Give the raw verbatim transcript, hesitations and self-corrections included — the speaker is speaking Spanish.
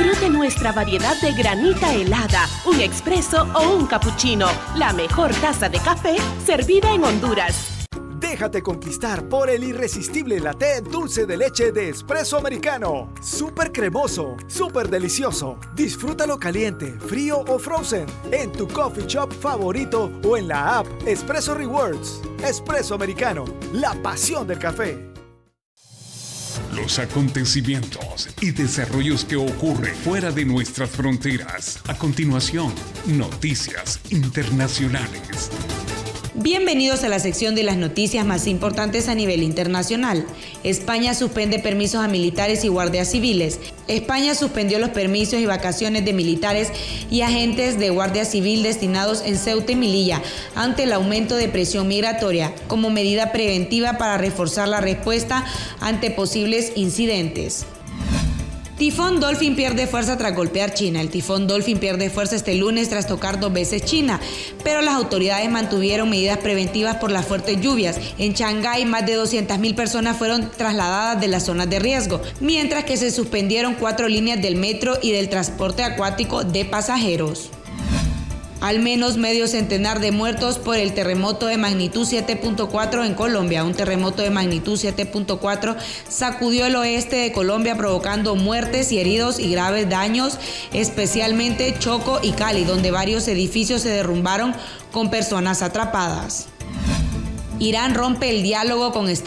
Disfrute nuestra variedad de granita helada, un expreso o un cappuccino. La mejor taza de café servida en Honduras. Déjate conquistar por el irresistible latte dulce de leche de Espresso Americano. Súper cremoso, súper delicioso. Disfrútalo caliente, frío o frozen en tu coffee shop favorito o en la app Espresso Rewards. Espresso Americano, la pasión del café. Los acontecimientos y desarrollos que ocurren fuera de nuestras fronteras. A continuación, noticias internacionales. Bienvenidos a la sección de las noticias más importantes a nivel internacional. España suspende permisos a militares y guardias civiles. España suspendió los permisos y vacaciones de militares y agentes de guardia civil destinados en Ceuta y Melilla ante el aumento de presión migratoria, como medida preventiva para reforzar la respuesta ante posibles incidentes. Tifón Dolphin pierde fuerza tras golpear China. El tifón Dolphin pierde fuerza este lunes tras tocar dos veces China, pero las autoridades mantuvieron medidas preventivas por las fuertes lluvias. En Shanghái, más de doscientas mil personas fueron trasladadas de las zonas de riesgo, mientras que se suspendieron cuatro líneas del metro y del transporte acuático de pasajeros. Al menos medio centenar de muertos por el terremoto de magnitud siete punto cuatro en Colombia. Un terremoto de magnitud siete punto cuatro sacudió el oeste de Colombia, provocando muertes y heridos y graves daños, especialmente Chocó y Cali, donde varios edificios se derrumbaron con personas atrapadas. Irán rompe el diálogo con Estados